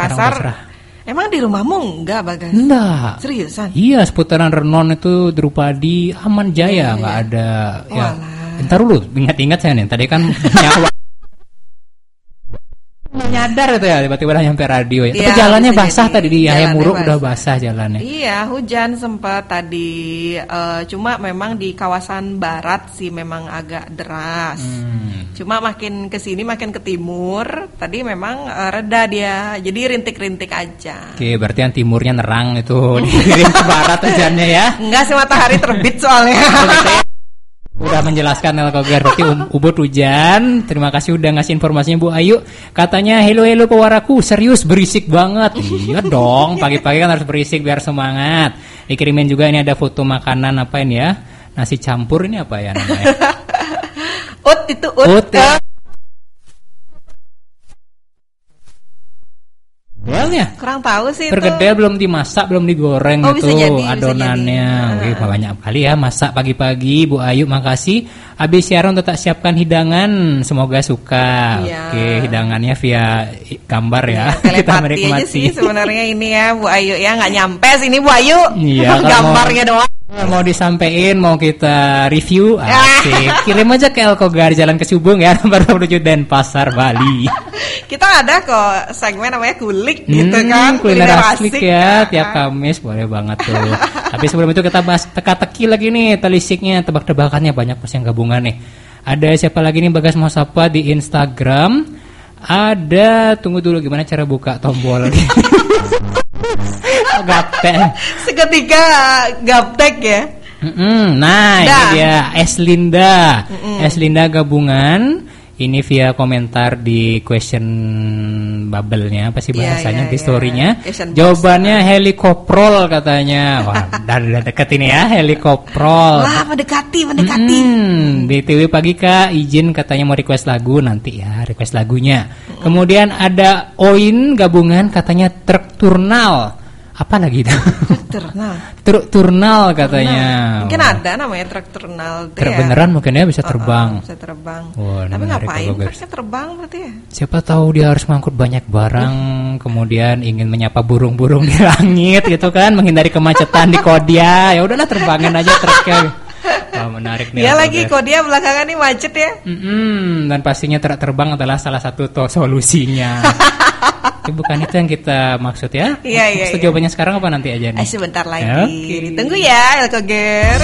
pasar. Emang di rumahmu enggak, Bagas? Enggak. Seriusan? Iya, seputaran Renon itu Drupadi aman jaya, nggak ada. Ya, ntar dulu, ingat-ingat saya nih. Tadi kan nyawa. Nyadar itu ya, tiba-tiba udah nyampe radio ya. Tapi jalannya basah tadi di Hayamuruk udah basah jalannya. Iya, hujan sempat tadi. Cuma memang di kawasan barat sih memang agak deras. Cuma makin ke sini makin ke timur, tadi memang reda dia. Jadi rintik-rintik aja. Oke, berarti yang timurnya nerang itu dikirim ke barat hujannya ya. Enggak sih, matahari terbit soalnya. Udah menjelaskan Elkoger, berarti Ubud hujan. Terima kasih udah ngasih informasinya Bu Ayu. Katanya hello pewaraku, serius berisik banget. Iya dong, pagi-pagi kan harus berisik biar semangat. Dikirimin juga ini ada foto makanan apa ini ya? Nasi campur ini apa ya namanya? Ut ya. Well-nya kurang tahu sih tergede, belum dimasak, belum digoreng itu adonannya. Oke, banyak kali ya masak pagi-pagi Bu Ayu, makasih. Habis siaran tetap siapkan hidangan, semoga suka. Ya. Oke, hidangannya via gambar ya. Kita menikmati aja sih sebenarnya ini ya Bu Ayu ya, nggak nyampe sini Bu Ayu. Iya, gambarnya doang. Mau disampein, mau kita review, asik. Kirim aja ke Elkogar Jalan Kesubung ya, nomor 27 Denpasar, Bali. Kita ada kok segmen namanya kulik gitu kan, kuliner asik ya, tiap Kamis boleh banget tuh. Tapi sebelum itu kita bahas teka-teki lagi nih, telisiknya, tebak-tebakannya banyak pasti yang gabungan nih. Ada siapa lagi nih Bagas mau sapa di Instagram? Ada, tunggu dulu gimana cara buka tombol. Gaptek. Seketika gaptek ya. Nah, ini dia Eslinda. Eslinda gabungan. Ini via komentar di question bubble-nya, apa sih bahasanya di story-nya. Jawabannya helikoprol katanya. Wah, udah deket ini ya, helikoprol. Wah, mendekati. BTW pagi Kak, izin katanya mau request lagu nanti ya, request lagunya. Kemudian ada Oin gabungan katanya truk turnal. Apa lagi itu? Truk turnal katanya. Mungkin ada namanya truk turnal. Truk beneran mungkin ya, bisa terbang. Bisa terbang. Wow, tapi ngapain truknya terbang berarti ya? Siapa tahu dia harus mengangkut banyak barang, kemudian ingin menyapa burung-burung di langit gitu kan, menghindari kemacetan di Kodia. Ya udahlah terbangin aja truknya. Wah, menarik nih. Dia lagi Kodia belakangan ini macet ya. Dan pastinya truk terbang adalah salah satu solusinya. Tapi bukan itu yang kita maksud ya. Iya. Jawabannya sekarang apa nanti aja nih? Sebentar lagi. Ditunggu ya Elkoger.